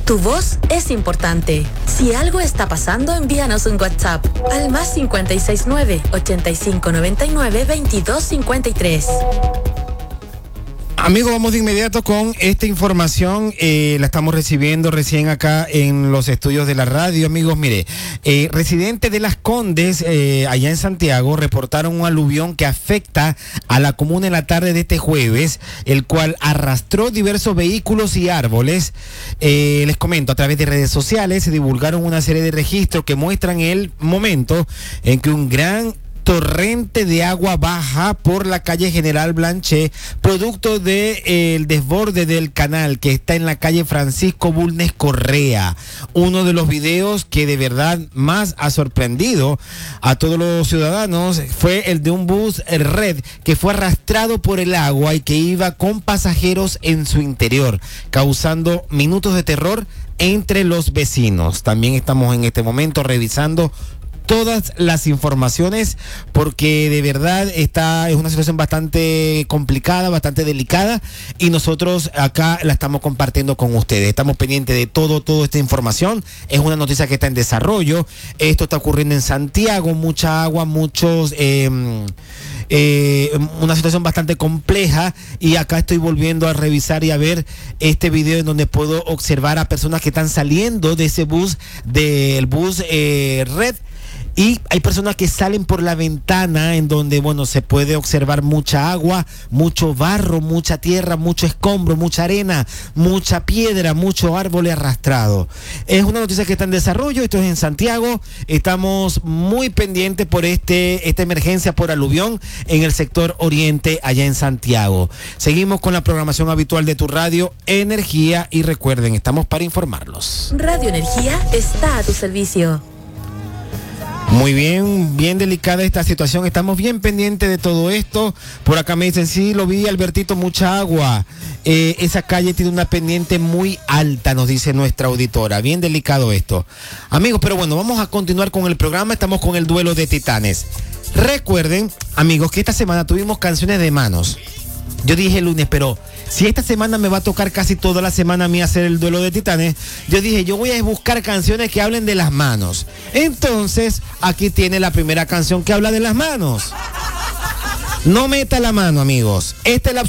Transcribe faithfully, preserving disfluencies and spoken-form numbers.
Tu voz es importante. Si algo está pasando, envíanos un WhatsApp al más cinco seis nueve, ochenta y cinco noventa y nueve, veintidós cincuenta y tres. Amigos, vamos de inmediato con esta información. Eh, la estamos recibiendo recién acá en los estudios de la radio. Amigos, mire, eh, residentes de Las Condes, eh, allá en Santiago, reportaron un aluvión que afecta a la comuna en la tarde de este jueves, el cual arrastró diversos vehículos y árboles. Eh, les comento, a través de redes sociales se divulgaron una serie de registros que muestran el momento en que un gran torrente de agua baja por la calle General Blanchet, producto del de, eh, desborde del canal que está en la calle Francisco Bulnes Correa. Uno de los videos que de verdad más ha sorprendido a todos los ciudadanos fue el de un bus red que fue arrastrado por el agua y que iba con pasajeros en su interior, causando minutos de terror entre los vecinos. También estamos en este momento revisando todas las informaciones porque de verdad esta es una situación bastante complicada, bastante delicada, y nosotros acá la estamos compartiendo con ustedes. Estamos pendientes de todo, toda esta información. Es una noticia que está en desarrollo. Esto está ocurriendo en Santiago, mucha agua, muchos... Eh, Eh, una situación bastante compleja, y acá estoy volviendo a revisar y a ver este video en donde puedo observar a personas que están saliendo de ese bus, del bus eh, red. Y hay personas que salen por la ventana en donde, bueno, se puede observar mucha agua, mucho barro, mucha tierra, mucho escombro, mucha arena, mucha piedra, mucho árbol arrastrado. Es una noticia que está en desarrollo. Esto es en Santiago. Estamos muy pendientes por este esta emergencia por aluvión en el sector oriente, allá en Santiago. Seguimos con la programación habitual de tu radio Energía, y recuerden, estamos para informarlos. Radio Energía está a tu servicio. Muy bien, bien delicada esta situación. Estamos bien pendientes de todo esto. Por acá me dicen, sí, lo vi, Albertito, mucha agua. Eh, esa calle tiene una pendiente muy alta, nos dice nuestra auditora. Bien delicado esto. Amigos, pero bueno, vamos a continuar con el programa. Estamos con el duelo de titanes. Recuerden, amigos, que esta semana tuvimos canciones de manos. Yo dije el lunes, pero si esta semana me va a tocar casi toda la semana a mí hacer el duelo de titanes, yo dije, yo voy a buscar canciones que hablen de las manos. Entonces, aquí tiene la primera canción que habla de las manos. No meta la mano, amigos. Esta es la